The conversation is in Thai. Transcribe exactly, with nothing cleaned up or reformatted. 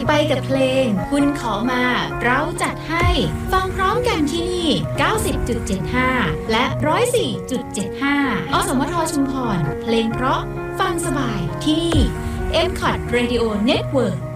ไปกับเพลงคุณขอมาเราจัดให้ฟังพร้อมกันที่นี่ เก้าสิบจุดเจ็ดห้า และ หนึ่งร้อยสี่จุดเจ็ดห้า อสมทชุมพรเพลงเพราะฟังสบายที่นี่ เอ็ม คอท Radio Network